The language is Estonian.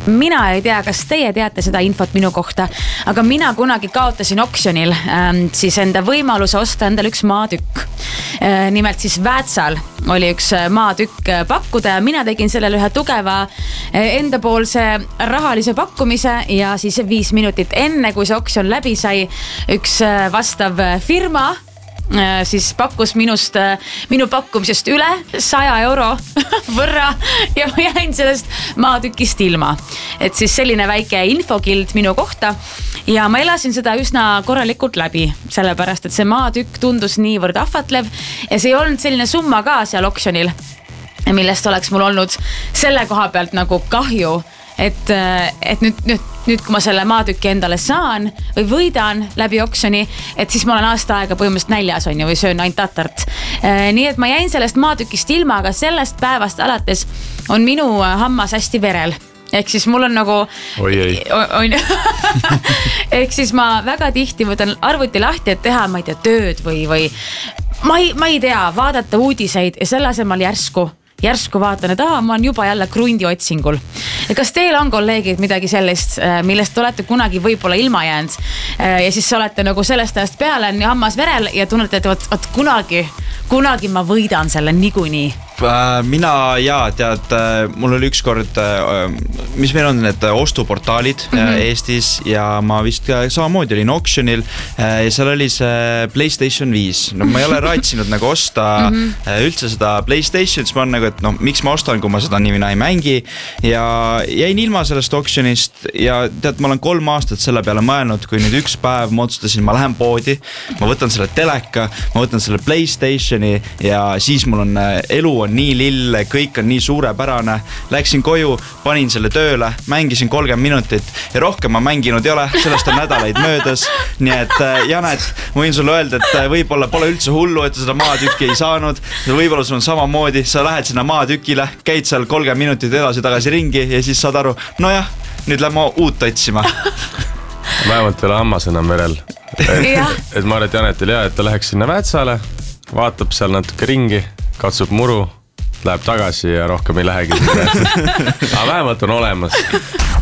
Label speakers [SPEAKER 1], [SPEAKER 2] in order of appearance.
[SPEAKER 1] Mina ei tea, kas teie teate seda infot minu kohta, aga mina kunagi kaotasin oksjonil siis enda võimaluse osta endale üks maatükk. Nimelt siis Väätsal oli üks maatükk pakkuda ja mina tegin sellele ühe tugeva endapoolse rahalise pakkumise ja siis 5 minutit enne, kui see oksjon läbi sai, üks vastav firma siis pakkus minu pakkumisest üle 100 euro võrra ja ma jäin sellest maatükist ilma. Et siis selline väike infokild minu kohta ja ma elasin seda üsna korralikult läbi, sellepärast, et see maatükk tundus niivõrd ahvatlev ja see ei olnud selline summa ka seal oksjonil, millest oleks mul olnud selle koha pealt nagu kahju. Et nüüd, kui ma selle maatüki endale saan või võidan läbi oksjoni, et siis ma olen aasta aega põhimõtteliselt näljas on ju või söön ainult tatart. Nii et ma jäin sellest maatükist ilma, aga sellest päevast alates on minu hammas hästi verel. Ehk siis mul on nagu... Ehk siis ma väga tihti võtan arvuti lahti, et teha, ma ei tea, tööd või ma ei tea, vaadata uudiseid ja selle asemel järsku vaatan, et ma olen juba jälle krundi otsingul. Kas teil on kolleegid midagi sellist, millest olete kunagi võib-olla ilma jäänud ja siis olete nagu sellest ajast peale on hammas verel ja tunnete, et kunagi ma võidan selle niikuinii?
[SPEAKER 2] Mina tead, mul oli ükskord, mis meil on need ostuportaalid Eestis ja ma vist samamoodi olin oksjonil ja seal oli see PlayStation 5. No ma ei ole raatsinud nagu osta üldse seda PlayStation, siis ma olen nagu, et miks ma ostan, kui ma seda nii mina ei mängi ja jäin ilma sellest oksjonist ja tead, ma olen 3 aastat selle peale mõelnud, kui nüüd üks päev ma otsustasin, ma lähen poodi, ma võtan selle teleka, ma võtan selle PlayStationi ja siis mul on elu on nii lill, kõik on nii suurepärane. Läksin koju, panin selle tööle, mängisin 30 minutit ja rohkem ma mänginud ei ole, sellest on nädalaid möödas. Nii et Janet, ma võin sulle öelda, et võib-olla pole üldse hullu, et seda maatükki ei saanud. Võib-olla sul on samamoodi, sa lähed sinna maatükile, käid seal 30 minutit edasi tagasi ringi ja siis saad aru, nojah, nüüd lähme uut otsima.
[SPEAKER 3] Vähemalt ei ole hammas enam verel. Et ma arvan, et Janetil et ta läheks sinna Väätsale, vaatab seal natuke ringi, katsub muru, läheb tagasi ja rohkem ei lähegi. Aga vähemalt on olemas.